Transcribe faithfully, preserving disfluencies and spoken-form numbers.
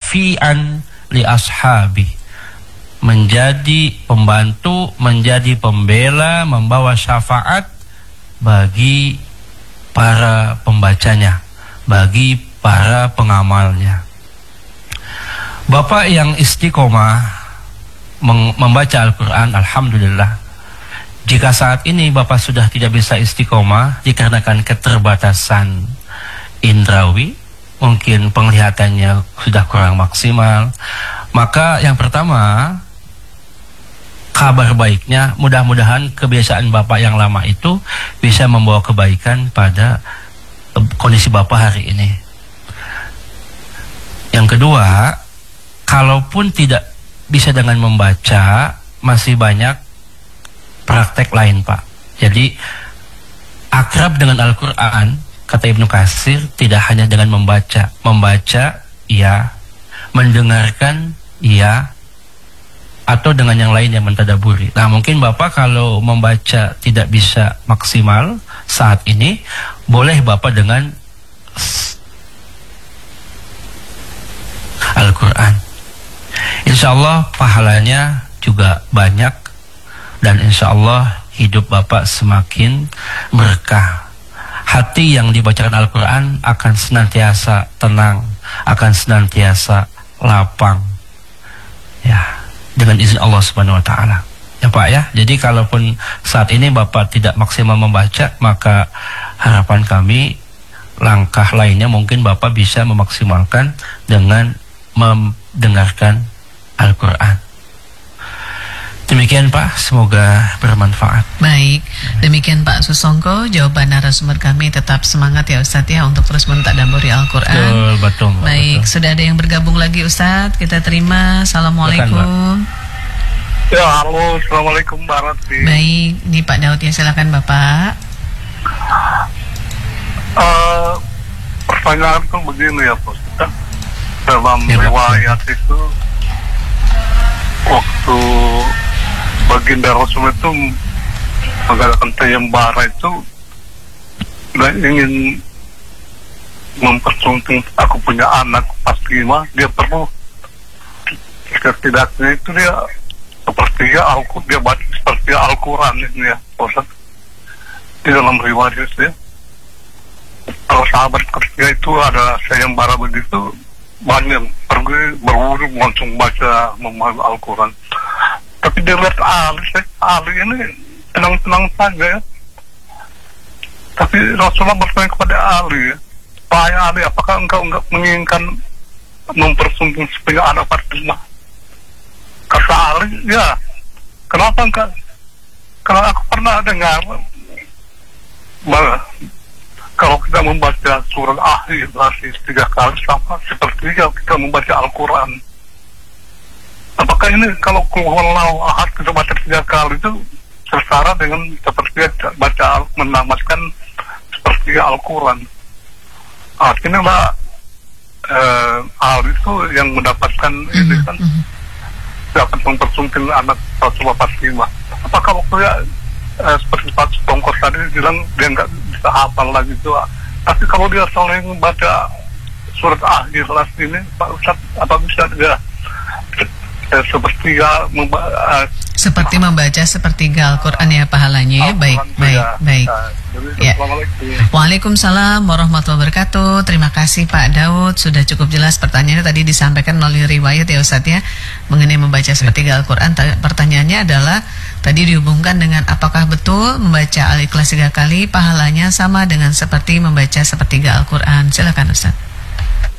syafi'an li ashabi, menjadi pembantu, menjadi pembela, membawa syafaat bagi para pembacanya, bagi para pengamalnya. Bapak yang istiqomah membaca Al-Quran, alhamdulillah. Jika saat ini Bapak sudah tidak bisa istiqomah dikarenakan keterbatasan indrawi, mungkin penglihatannya sudah kurang maksimal, maka yang pertama, kabar baiknya mudah-mudahan kebiasaan Bapak yang lama itu bisa membawa kebaikan pada kondisi Bapak hari ini. Yang kedua, kalaupun tidak bisa dengan membaca, masih banyak praktek lain, Pak. Jadi akrab dengan Al-Quran, kata Ibnu Katsir, tidak hanya dengan membaca. Membaca, iya. Mendengarkan, iya. Atau dengan yang lain yang mentadaburi. Nah, mungkin Bapak kalau membaca tidak bisa maksimal saat ini, boleh Bapak dengan Al-Quran. Insya Allah pahalanya juga banyak, dan insya Allah hidup Bapak semakin berkah. Hati yang dibacakan Al-Quran akan senantiasa tenang, akan senantiasa lapang, ya, dengan izin Allah Subhanahu Wa Taala. Ya Pak ya. Jadi kalaupun saat ini Bapak tidak maksimal membaca, maka harapan kami langkah lainnya mungkin Bapak bisa memaksimalkan dengan mendengarkan Al-Quran. Demikian Pak, semoga bermanfaat. Baik, demikian Pak Susongko, jawaban narasumber kami. Tetap semangat ya Ustadz ya untuk terus mentadaburi Al-Quran. Betul, betul. Baik, betul. Sudah ada yang bergabung lagi Ustadz, kita terima. Assalamualaikum. Ya, halo, assalamualaikum Mbak Ratri. Baik, ini Pak Daud ya, silakan Bapak. Uh, pertanyaan itu begini ya Pak, dalam ya, riwayat itu waktu baginda Rasul itu mengadakan sayembara itu dan ingin mempersunting aku punya anak pasti mah dia perlu setidaknya itu dia seperti ya Al-Quran, dia baca seperti Al-Quran ini ya Ustaz, di dalam riwayat itu ya. Kalau sahabat ketika itu ada sayembara begitu, banyak pergi berwudu langsung baca memahami Al-Quran. Tapi dia lihat Ali, Ali ini tenang-tenang saja ya. Tapi Rasulullah bertanya kepada Ali ya, Pak Ali, apakah engkau enggak menginginkan mempersunting supaya anak Fatimah? Kata Ali, ya. Kenapa enggak? Karena aku pernah dengar bahwa kalau kita membaca surat Al-Ikhlas tiga kali sama seperti kita membaca Al-Quran. Apakah ini kalau Qul Ahad kita baca tiga kali itu setara dengan seperti baca menamatkan seperti Al-Quran? Artinya Mbak eh, Al itu yang mendapatkan ini kan dapat mempersunting anak Rasulullah Fatimah. Apakah waktunya Eh, seperti Pak Tongkos tadi bilang dia nggak bisa hafal lagi doa. Tapi kalau dia saling baca surat Al-Ikhlas ini, Pak Ustaz, apa bisa dia eh, seperti ya memba uh, seperti membaca sepertiga Al-Quran ya pahalanya ya. Baik, baik, baik. Ya. Waalaikumsalam warahmatullahi wabarakatuh. Terima kasih Pak Daud, sudah cukup jelas pertanyaannya tadi disampaikan melalui riwayat ya Ustadz ya, mengenai membaca sepertiga Al-Quran. Pertanyaannya adalah tadi dihubungkan dengan apakah betul membaca Al-Ikhlas tiga kali pahalanya sama dengan seperti membaca sepertiga Al-Quran. Silakan Ustadz.